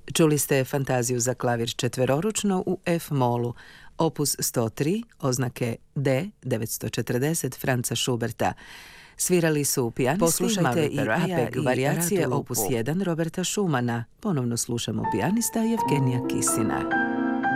Čuli ste fantaziju za klavir četveroručno u F-molu, opus 103, oznake D 940 Franza Schuberta. Svirali su pijanisti. Poslušajte i Apeg varijacije opus 1 Roberta Schumana. Ponovno slušamo pijanista Evgenija Kisina.